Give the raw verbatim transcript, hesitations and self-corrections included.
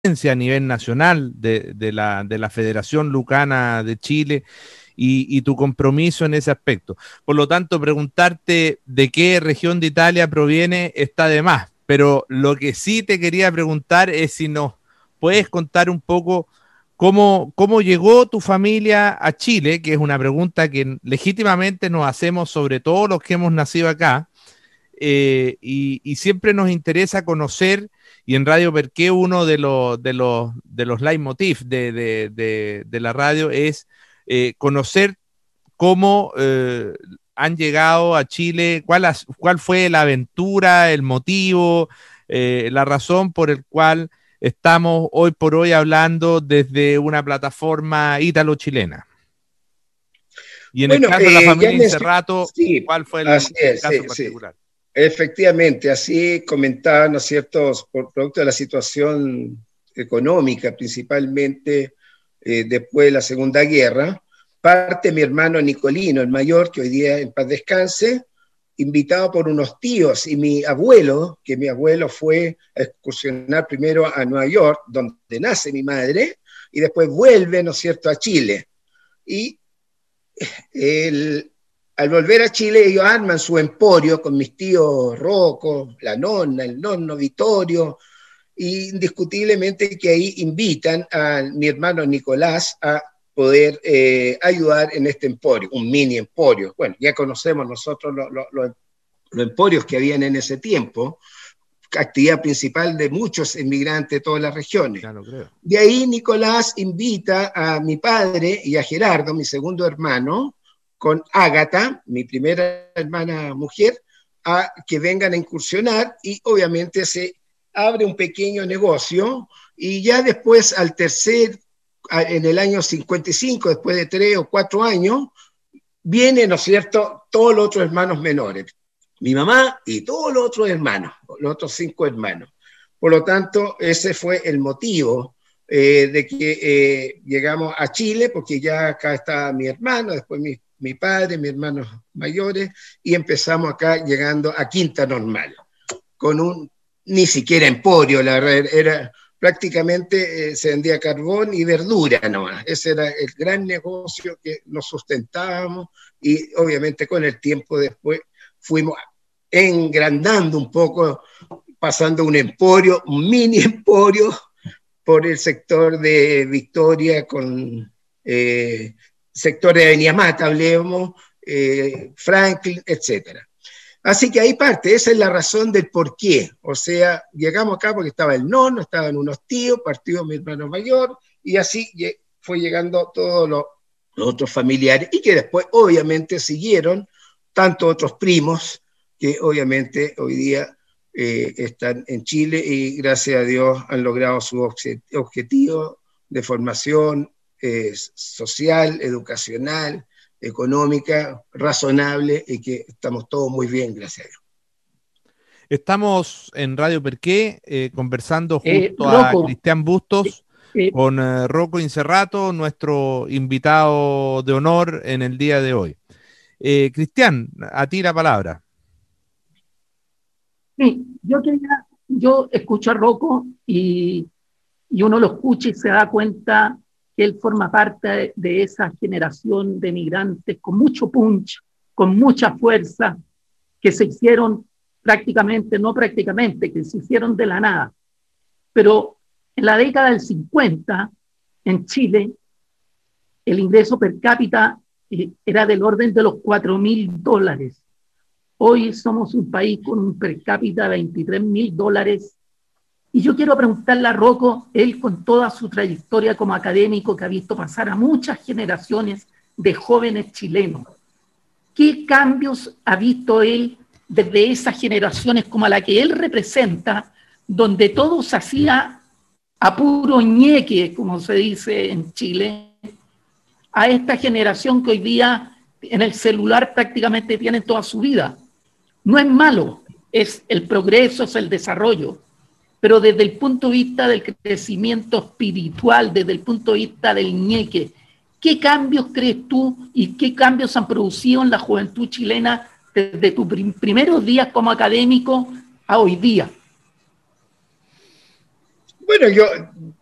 a nivel nacional de, de, la, de la Federación Lucana de Chile y, y tu compromiso en ese aspecto. Por lo tanto, preguntarte de qué región de Italia proviene está de más, pero lo que sí te quería preguntar es si nos puedes contar un poco cómo, cómo llegó tu familia a Chile, que es una pregunta que legítimamente nos hacemos sobre todo los que hemos nacido acá. Eh, y, y siempre nos interesa conocer, y en Radio Perqué uno de los, de los, de los leitmotiv de, de, de, de la radio es eh, conocer cómo eh, han llegado a Chile, cuál, has, cuál fue la aventura, el motivo, eh, la razón por el cual estamos hoy por hoy hablando desde una plataforma ítalo-chilena. Y en bueno, el caso de la eh, familia Incerrato, sí, ¿cuál fue el, así es, el caso sí, particular? Sí. Efectivamente, así comentaba, ¿no es cierto?, por producto de la situación económica, principalmente eh, después de la Segunda Guerra, parte mi hermano Nicolino, el mayor, que hoy día en paz descanse, invitado por unos tíos, y mi abuelo, que mi abuelo fue a excursionar primero a Nueva York, donde nace mi madre, y después vuelve, ¿no es cierto?, a Chile. Y el... Al volver a Chile, ellos arman su emporio con mis tíos Rocco, la nonna, el nonno Vittorio, y indiscutiblemente que ahí invitan a mi hermano Nicolás a poder eh, ayudar en este emporio, un mini emporio. Bueno, ya conocemos nosotros los lo, lo, lo emporios que habían en ese tiempo, actividad principal de muchos inmigrantes de todas las regiones. Ya lo creo. De ahí Nicolás invita a mi padre y a Gerardo, mi segundo hermano, con Ágata, mi primera hermana mujer, a que vengan a incursionar, y obviamente se abre un pequeño negocio, y ya después al tercer, en el año cincuenta y cinco, después de tres o cuatro años, vienen, ¿no es cierto?, todos los otros hermanos menores, mi mamá y todos los otros hermanos, los otros cinco hermanos. Por lo tanto, ese fue el motivo eh, de que eh, llegamos a Chile, porque ya acá estaba mi hermano, después mi mi padre, mis hermanos mayores, y empezamos acá llegando a Quinta Normal, con un, ni siquiera emporio, la verdad, era prácticamente eh, se vendía carbón y verdura nomás, ese era el gran negocio que nos sustentábamos, y obviamente con el tiempo después fuimos engrandando un poco, pasando un emporio, un mini emporio, por el sector de Victoria con... Eh, sector de Avenida Mata, hablemos, eh, Franklin, etcétera. Así que ahí parte, esa es la razón del por qué. O sea, llegamos acá porque estaba el nono, estaban unos tíos, partió mi hermano mayor, y así fue llegando todos los, los otros familiares, y que después obviamente siguieron tantos otros primos, que obviamente hoy día eh, están en Chile, y gracias a Dios han logrado su objetivo de formación Eh, social, educacional, económica, razonable, y que estamos todos muy bien, gracias a Dios. Estamos en Radio Perqué eh, conversando junto eh, a Cristian Bustos eh, con eh, Rocco Incerrato, nuestro invitado de honor en el día de hoy. Eh, Cristian, a ti la palabra. Sí, yo quería, yo escucho a Rocco y, y uno lo escucha y se da cuenta que él forma parte de, de esa generación de migrantes con mucho punch, con mucha fuerza, que se hicieron prácticamente, no prácticamente, que se hicieron de la nada. Pero en la década del cincuenta, en Chile, el ingreso per cápita era del orden de los cuatro mil dólares. Hoy somos un país con un per cápita de veintitrés mil dólares. Y yo quiero preguntarle a Rocco, él con toda su trayectoria como académico que ha visto pasar a muchas generaciones de jóvenes chilenos, ¿qué cambios ha visto él desde esas generaciones como a la que él representa, donde todo se hacía a puro ñeque, como se dice en Chile, a esta generación que hoy día en el celular prácticamente tienen toda su vida? No es malo, es el progreso, es el desarrollo. Pero desde el punto de vista del crecimiento espiritual, desde el punto de vista del ñeque, ¿qué cambios crees tú y qué cambios han producido en la juventud chilena desde tus prim- primeros días como académico a hoy día? Bueno, yo